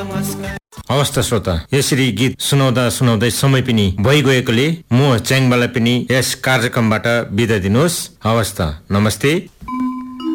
हवस् त श्रोता, यसरी गीत सुनाउँदा सुनाउँदै समय पनि भइगएकोले म च्याङबालाई पनि यस कार्यक्रमबाट बिदा दिनुहोस्। हवस् त, नमस्ते।